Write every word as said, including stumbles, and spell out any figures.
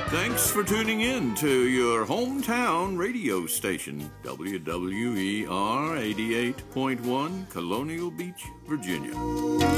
Thanks for tuning in to your hometown radio station, W W E R eighty-eight point one, Colonial Beach, Virginia.